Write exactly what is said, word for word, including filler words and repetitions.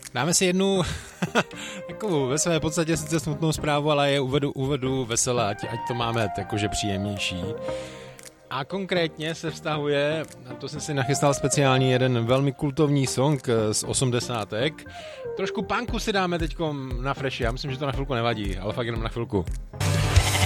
Dáme si jednu takovou ve své podstatě sice smutnou zprávu, ale je uvedu, uvedu veselé, ať, ať to máme jakože příjemnější. A konkrétně se vztahuje, to jsem si nachystal speciální jeden velmi kultovní song z osmdesátek. Trošku punku si dáme teďkom na freši, já myslím, že to na chvilku nevadí, ale fakt jenom na chvilku.